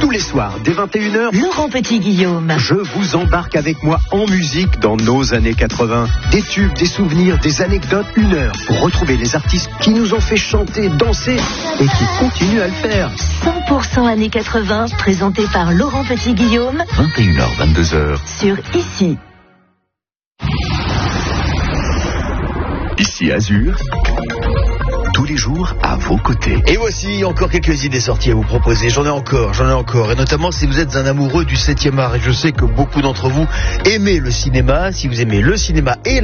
Tous les soirs, dès 21h, Laurent Petit-Guillaume. Je vous embarque avec moi en musique dans nos années 80. Des tubes, des souvenirs, des anecdotes, 1 heure pour retrouver les artistes qui nous ont fait chanter, danser et qui continuent à le faire. 100% années 80, présenté par Laurent Petit-Guillaume. 21h, 22h. Sur Ici. Ici Azur. Tous les jours à vos côtés. Et voici encore quelques idées sorties à vous proposer. J'en ai encore. Et notamment si vous êtes un amoureux du 7e art. Et je sais que beaucoup d'entre vous aimez le cinéma. Si vous aimez le cinéma et